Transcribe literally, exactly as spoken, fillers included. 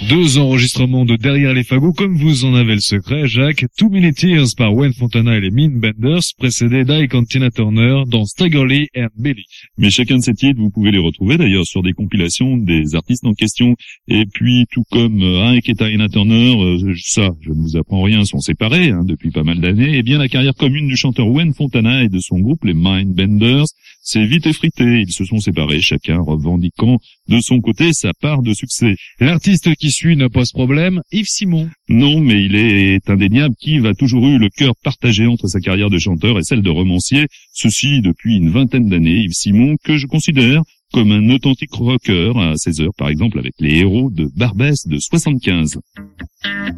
Deux enregistrements de Derrière les fagots, comme vous en avez le secret, Jacques. Too Many Tears par Wayne Fontana et les Mean Benders, précédé d'Ike and Tina Turner dans Staggerly and Billy. Mais chacun de ces titres, vous pouvez les retrouver d'ailleurs sur des compilations des artistes en question. Et puis, tout comme Ike et Tina Turner, euh, ça, je ne vous apprends rien, sont séparés hein, depuis pas mal d'années. Et bien, la carrière commune du chanteur Wayne Fontana et de son groupe, les Mind Benders, s'est vite effritée. Ils se sont séparés, chacun revendiquant de son côté sa part de succès. L'artiste qui suit ne pose problème, Yves Simon. Non, mais il est indéniable qu'Yves a toujours eu le cœur partagé entre sa carrière de chanteur et celle de romancier. Ceci depuis une vingtaine d'années. Yves Simon, que je considère comme un authentique rocker à ses heures, par exemple avec les Héros de Barbès de soixante-quinze.